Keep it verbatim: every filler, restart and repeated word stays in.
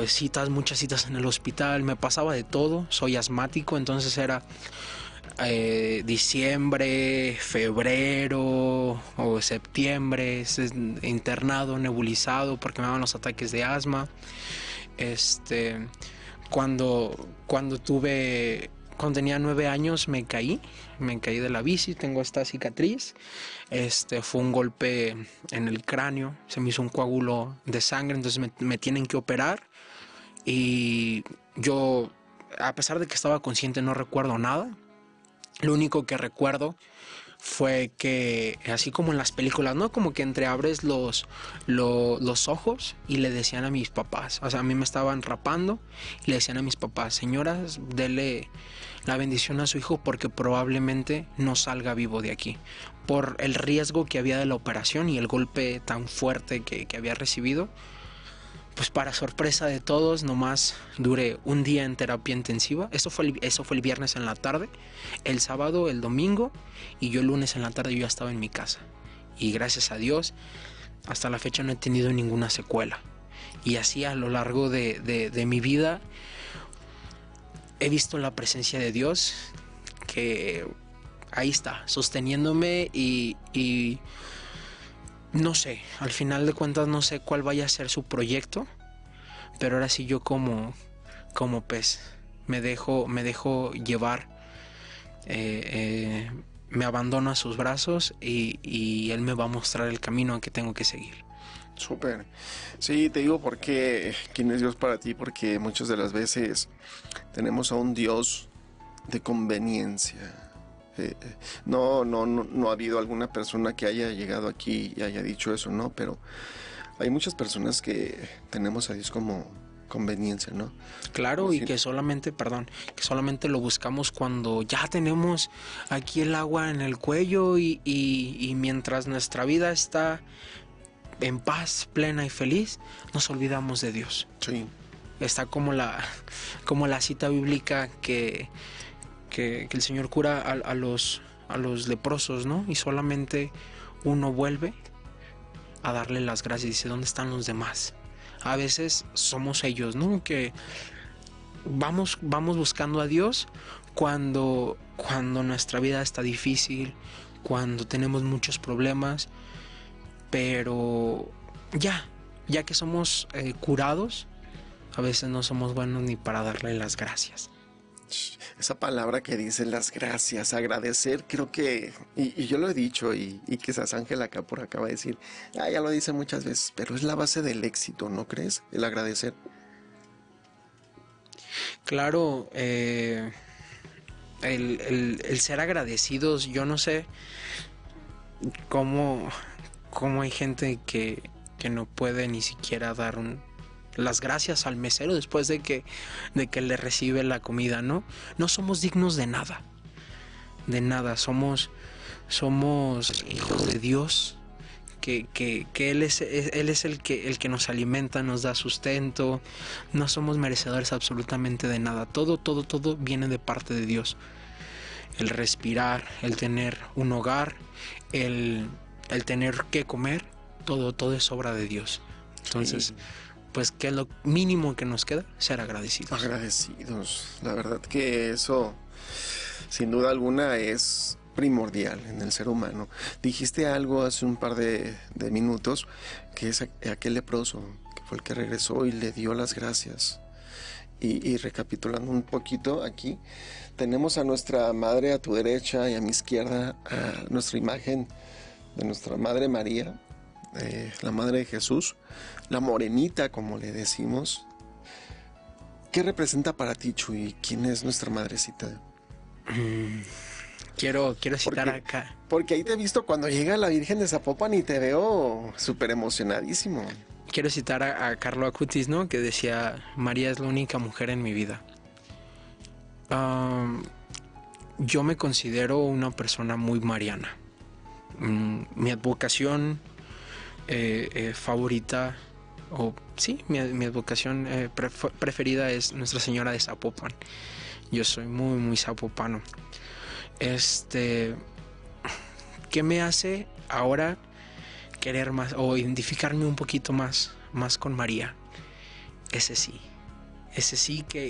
citas, muchas citas en el hospital, me pasaba de todo, soy asmático, entonces era eh, diciembre, febrero o septiembre, internado, nebulizado porque me daban los ataques de asma. Este, cuando, cuando tuve, cuando tenía nueve años me caí, me caí de la bici, tengo esta cicatriz. Este, fue un golpe en el cráneo, se me hizo un coágulo de sangre, entonces me, me tienen que operar. Y yo, a pesar de que estaba consciente, no recuerdo nada. Lo único que recuerdo fue que, así como en las películas, ¿no? Como que entreabres los, los, los ojos y le decían a mis papás, o sea, a mí me estaban rapando y le decían a mis papás, señoras, dele la bendición a su hijo porque probablemente no salga vivo de aquí. Por el riesgo que había de la operación y el golpe tan fuerte que, que había recibido. Pues para sorpresa de todos, nomás duré un día en terapia intensiva. Eso fue, el, eso fue el viernes en la tarde, el sábado, el domingo, y yo el lunes en la tarde yo ya estaba en mi casa. Y gracias a Dios, hasta la fecha no he tenido ninguna secuela. Y así a lo largo de, de, de mi vida he visto la presencia de Dios, que ahí está, sosteniéndome y... y no sé, al final de cuentas no sé cuál vaya a ser su proyecto, pero ahora sí yo como, como pez me dejo, me dejo llevar, eh, eh, me abandono a sus brazos y, y él me va a mostrar el camino que tengo que seguir. Súper. Sí, te digo porque quién es Dios para ti, porque muchas de las veces tenemos a un Dios de conveniencia. Eh, no, no, no, no ha habido alguna persona que haya llegado aquí y haya dicho eso, ¿no? Pero hay muchas personas que tenemos a Dios como conveniencia, ¿no? Claro, como y si... que solamente, perdón, que solamente lo buscamos cuando ya tenemos aquí el agua en el cuello y, y, y mientras nuestra vida está en paz, plena y feliz, nos olvidamos de Dios. Sí. Está como la, como la cita bíblica que... Que, que el Señor cura a, a, los, a los leprosos, ¿no? Y solamente uno vuelve a darle las gracias y dice, ¿dónde están los demás? A veces somos ellos, ¿no? Que vamos, vamos buscando a Dios cuando, cuando nuestra vida está difícil, cuando tenemos muchos problemas, pero ya, ya que somos eh, curados, a veces no somos buenos ni para darle las gracias. Esa palabra que dice las gracias, agradecer, creo que, y, y yo lo he dicho, y, y quizás Ángel acá por acá va a decir, ah, ya lo dice muchas veces, pero es la base del éxito, ¿no crees? El agradecer. Claro, eh, el, el, el ser agradecidos, yo no sé cómo, cómo hay gente que, que no puede ni siquiera dar un... las gracias al mesero después de que, de que le recibe la comida, ¿no? No somos dignos de nada, de nada, somos, somos hijos de Dios, que, que, que Él es, Él es el, que, el que nos alimenta, nos da sustento, no somos merecedores absolutamente de nada, todo, todo, todo viene de parte de Dios. El respirar, el tener un hogar, el, el tener que comer, todo, todo es obra de Dios. Entonces... Sí. Pues que es lo mínimo que nos queda, ser agradecidos. Agradecidos, la verdad que eso sin duda alguna es primordial en el ser humano. Dijiste algo hace un par de, de minutos, que es aquel leproso, que fue el que regresó y le dio las gracias. Y, y recapitulando un poquito aquí, tenemos a nuestra madre a tu derecha y a mi izquierda, a nuestra imagen de nuestra Madre María, Eh, la Madre de Jesús, la morenita como le decimos. ¿Qué representa para ti, Chuy? ¿Quién es nuestra madrecita? Mm, quiero, quiero citar porque, acá. Porque ahí te he visto cuando llega la Virgen de Zapopan y te veo súper emocionadísimo. Quiero citar a, a Carlo Acutis, ¿no? Que decía, María es la única mujer en mi vida. Um, yo me considero una persona muy mariana. Mm, mi advocación Eh, eh, favorita o sí, mi, mi advocación eh, pref- preferida es Nuestra Señora de Zapopan. Yo soy muy muy zapopano. Este, ¿qué me hace ahora querer más o identificarme un poquito más más con María? Ese sí, ese sí que,